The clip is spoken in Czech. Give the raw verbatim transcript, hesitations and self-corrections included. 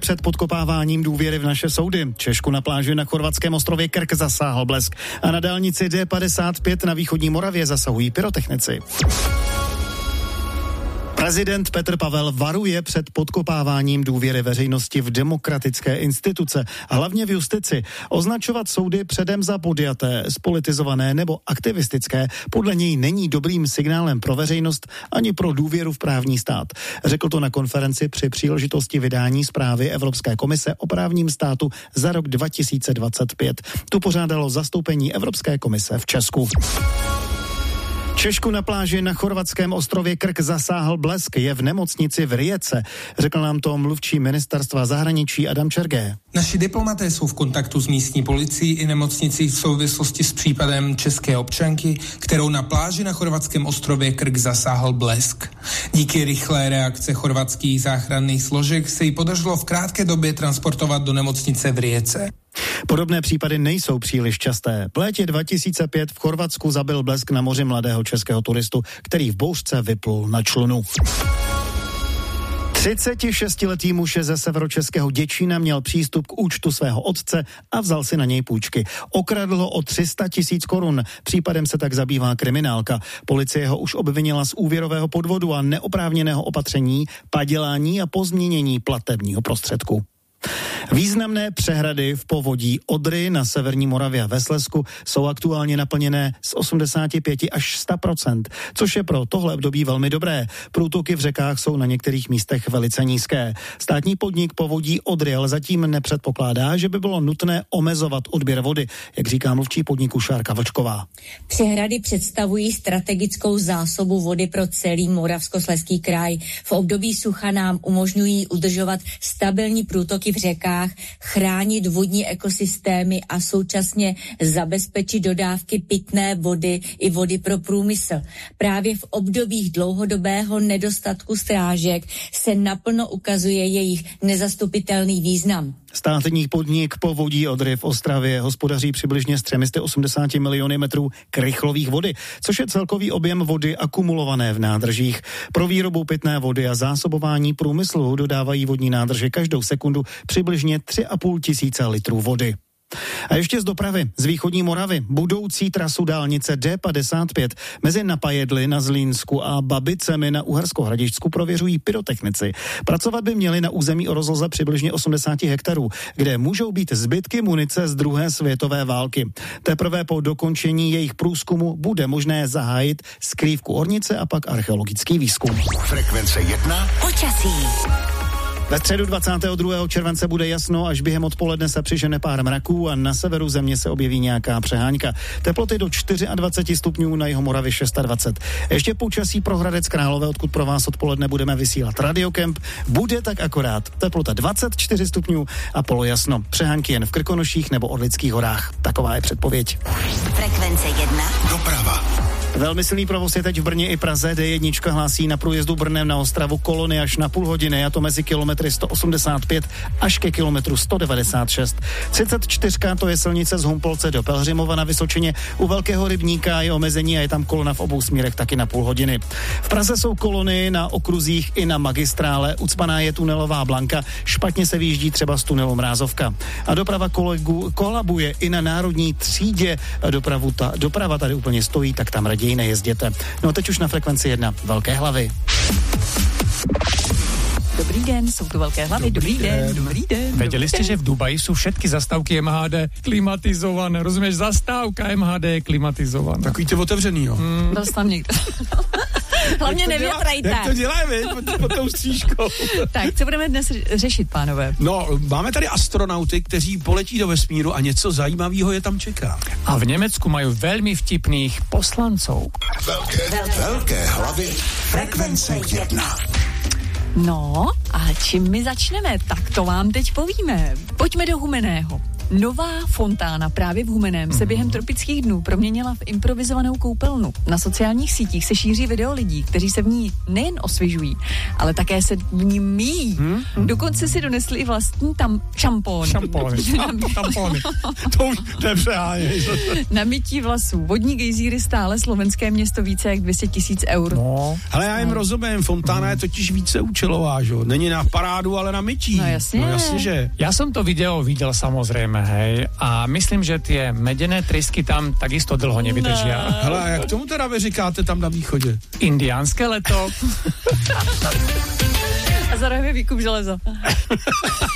před podkopáváním důvěry v naše soudy. Češku na pláži na chorvatském ostrově Krk zasáhl blesk a na dálnici D padesát pět na východní Moravě zasahují pyrotechnici. Prezident Petr Pavel varuje před podkopáváním důvěry veřejnosti v demokratické instituce, hlavně v justici. Označovat soudy předem za podjaté, spolitizované nebo aktivistické podle něj není dobrým signálem pro veřejnost ani pro důvěru v právní stát. Řekl to na konferenci při příležitosti vydání zprávy Evropské komise o právním státu za rok dva tisíce dvacet pět. Tu pořádalo zastoupení Evropské komise v Česku. Češku na pláži na chorvatském ostrově Krk zasáhl blesk, je v nemocnici v Rijece. Řekl nám to mluvčí ministerstva zahraničí Adam Čergé. Naši diplomaté jsou v kontaktu s místní policií i nemocnicí v souvislosti s případem české občanky, kterou na pláži na chorvatském ostrově Krk zasáhl blesk. Díky rychlé reakce chorvatských záchranných složek se jí podařilo v krátké době transportovat do nemocnice v Rijece. Podobné případy nejsou příliš časté. V létě dva tisíce pět v Chorvatsku zabil blesk na moři mladého českého turistu, který v bouřce vyplul na člunu. třicetišestiletý muž ze severočeského Děčína měl přístup k účtu svého otce a vzal si na něj půjčky. Okradl ho o tři sta tisíc korun. Případem se tak zabývá kriminálka. Policie ho už obvinila z úvěrového podvodu a neoprávněného opatření, padělání a pozměnění platebního prostředku. Významné přehrady v povodí Odry na severní Moravě a ve Slezsku jsou aktuálně naplněné z osmdesát pět až sto procent, což je pro tohle období velmi dobré. Průtoky v řekách jsou na některých místech velice nízké. Státní podnik Povodí Odry ale zatím nepředpokládá, že by bylo nutné omezovat odběr vody, jak říká mluvčí podniku Šárka Vlčková. Přehrady představují strategickou zásobu vody pro celý Moravskoslezský kraj. V období sucha nám umožňují udržovat stabilní průtoky v řekách, chránit vodní ekosystémy a současně zabezpečit dodávky pitné vody i vody pro průmysl. Právě v obdobích dlouhodobého nedostatku strážek se naplno ukazuje jejich nezastupitelný význam. Státní podnik Povodí Odry v Ostravě hospodaří přibližně s třemi sty osmdesáti miliony metrů krychlových vody, což je celkový objem vody akumulované v nádržích. Pro výrobu pitné vody a zásobování průmyslu dodávají vodní nádrže každou sekundu přibližně tři a půl tisíce litrů vody. A ještě z dopravy, z východní Moravy, budoucí trasu dálnice D padesát pět mezi Napajedly na Zlínsku a Babicemi na Uhersko-Hradišťsku prověřují pyrotechnici. Pracovat by měli na území o rozloze přibližně osmdesát hektarů, kde můžou být zbytky munice z druhé světové války. Teprve po dokončení jejich průzkumu bude možné zahájit skrývku ornice a pak archeologický výzkum. Frekvence jedna. Počasí. Ve středu dvacátého druhého července bude jasno, až během odpoledne se přižene pár mraků a na severu země se objeví nějaká přehánka. Teploty do dvacet čtyři stupňů, na jihomoravě dvacet šest. Ještě počasí pro Hradec Králové, odkud pro vás odpoledne budeme vysílat Radiokemp. Bude tak akorát. Teplota dvacet čtyři stupňů a polojasno. Přehánky jen v Krkonoších nebo Orlických horách. Taková je předpověď. Frekvence jedna. Doprava. Velmi silný provoz je teď v Brně i Praze. D jedna hlásí na průjezdu Brnem na Ostravu kolony až na půl hodiny, a to mezi kilometry sto osmdesát pět až ke kilometru sto devadesát šest. třicet čtyři to je silnice z Humpolce do Pelhřimova na Vysočině. U Velkého Rybníka je omezení a je tam kolona v obou směrech taky na půl hodiny. V Praze jsou kolony na okruzích i na magistrále. Ucpaná je tunelová Blanka, špatně se vyjíždí třeba z tunelu Mrázovka. A doprava kolegu, kolabuje i na národní třídě. Dopravu ta, doprava tady úplně stojí, tak tam raději nejezděte. No a teď už na frekvenci jedna Velké hlavy. Dobrý den, jsou tu Velké hlavy. Dobrý, dobrý den, den, dobrý den. Věděli jste, že v Dubaji jsou všetky zastávky M H D klimatizované, rozumíš? Zastávka M H D klimatizovaná. Takový ty otevřený, jo. Mm. Dost tam někdo. Hlavně nevětrajte. Jak to děláme, pod tou střížkou. Tak, co budeme dnes řešit, pánové? No, máme tady astronauty, kteří poletí do vesmíru a něco zajímavého je tam čeká. A v Německu mají velmi vtipných poslanců. Velké, velké hlavy. Frekvence jedna. No, a čím my začneme, tak to vám teď povíme. Pojďme do Humenného. Nová fontána právě v Humeném se během tropických dnů proměnila v improvizovanou koupelnu. Na sociálních sítích se šíří video lidí, kteří se v ní nejen osvěžují, ale také se v ní míjí. Hmm? Dokonce si donesli i vlastní tam šampón. Šampóny. Tampony. To už nepřeháněj. Na mytí vlasů. Vodní gejzíry stále slovenské město více jak dvě stě tisíc eur. No. Ale já jim rozumím, fontána je totiž více účelová, že? Není na parádu, ale na mytí. No jasně. No jasně, že. Ja som to video videl samozrejme, hej, a myslím, že tie medené trysky tam takisto dlho nevydržia. No. Hele, a jak tomu teda vy říkáte tam na východě? Indiánske leto. A zároveň výkup železa.